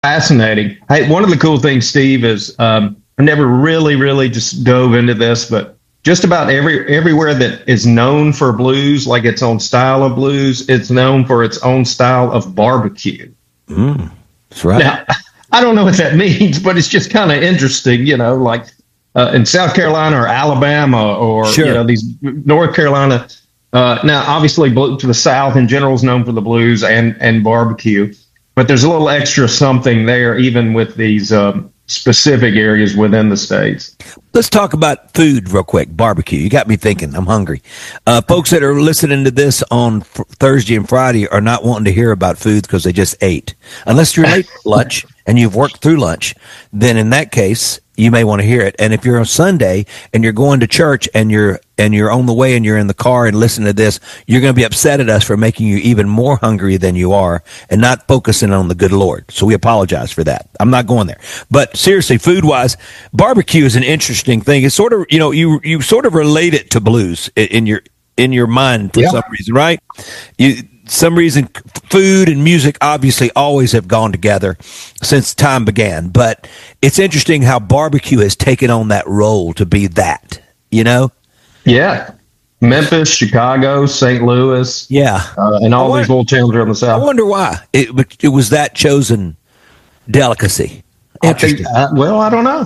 Fascinating. Hey, one of the cool things, Steve, is I never really just dove into this, but just about everywhere that is known for blues, like its own style of blues, it's known for its own style of barbecue. That's right. Now, I don't know what that means, but it's just kind of interesting, like in South Carolina or Alabama or Sure. these North Carolina. Now, obviously, to the South in general is known for the blues and barbecue, but there's a little extra something there, even with these specific areas within the states. Let's talk about food real quick. Barbecue. You got me thinking. I'm hungry. Folks that are listening to this on Thursday and Friday are not wanting to hear about food because they just ate. Unless you're late for lunch and you've worked through lunch, then in that case, you may want to hear it. And if you're on Sunday and you're going to church and you're on the way and you're in the car and listening to this, you're going to be upset at us for making you even more hungry than you are and not focusing on the good Lord. So we apologize for that. I'm not going there. But seriously, food-wise, barbecue is an interesting thing. It's sort of, you sort of relate it to blues in your mind for some reason, right? Some reason food and music obviously always have gone together since time began, but it's interesting how barbecue has taken on that role to be that, Yeah. Memphis, Chicago, St. Louis. Yeah. And all these little towns around the South. I wonder why it was that chosen delicacy. Interesting. I don't know.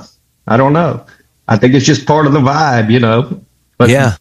I think it's just part of the vibe, But, yeah.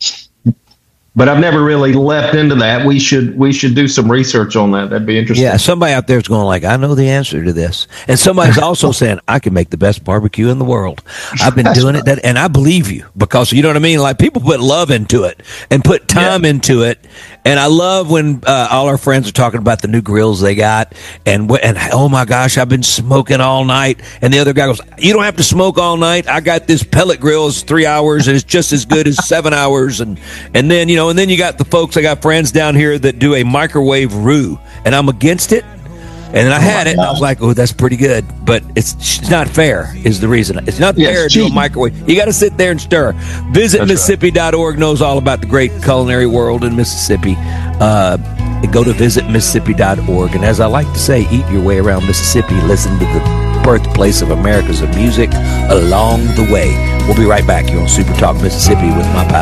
But I've never really leapt into that. We should do some research on that. That'd be interesting. Yeah, somebody out there is going like, I know the answer to this. And somebody's also saying, I can make the best barbecue in the world. I've been doing it, and I believe you because, you know what I mean? Like, people put love into it and put time into it. And I love when all our friends are talking about the new grills they got. And oh, my gosh, I've been smoking all night. And the other guy goes, you don't have to smoke all night. I got this pellet grill. It's 3 hours, and it's just as good as 7 hours. And then, and then you got the folks, I got friends down here that do a microwave roux, and I'm against it. And then I had it, and I was like, oh, that's pretty good. But it's not fair is the reason. It's not fair to do a microwave. You got to sit there and stir. Visit Mississippi.org, knows all about the great culinary world in Mississippi. Go to visitmississippi.org. And as I like to say, eat your way around Mississippi. Listen to the birthplace of America's music along the way. We'll be right back. You're on Super Talk Mississippi with my pal